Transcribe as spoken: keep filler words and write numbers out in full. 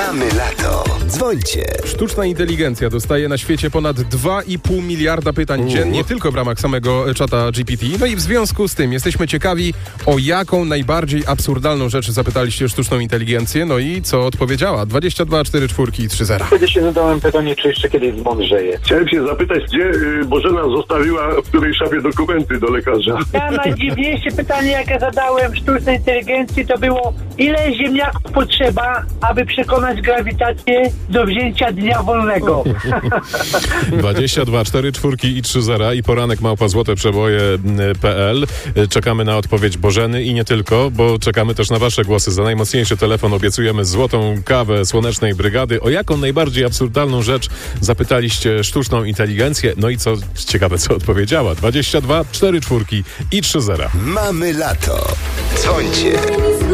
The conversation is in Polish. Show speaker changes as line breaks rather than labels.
Mamy lato. Dzwońcie.
Sztuczna inteligencja dostaje na świecie ponad dwa i pół miliarda pytań
Uh.
dziennie, tylko w ramach samego czata G P T. No i w związku z tym jesteśmy ciekawi, o jaką najbardziej absurdalną rzecz zapytaliście sztuczną inteligencję, no i co odpowiedziała. dwadzieścia dwa cztery cztery trzy zero.
Kiedy się zadałem pytanie, czy jeszcze kiedyś zmądrzeje.
Chciałem się zapytać, gdzie y, Bożena zostawiła w której szafie dokumenty do lekarza.
Ja najdziwniejsze pytanie, jakie zadałem sztucznej inteligencji, to było, ile ziemniaków potrzeba, aby przekonać grawitację do wzięcia dnia wolnego.
dwadzieścia dwa cztery cztery i trzy zero i poranek małpa złote przeboje kropka p l. Czekamy na odpowiedź Bożeny i nie tylko, bo czekamy też na wasze głosy. Za najmocniejszy telefon obiecujemy złotą kawę Słonecznej Brygady. O jaką najbardziej absurdalną rzecz zapytaliście sztuczną inteligencję? No i co ciekawe, co odpowiedziała. dwadzieścia dwa cztery cztery i trzy zero.
Mamy lato. Dzwońcie.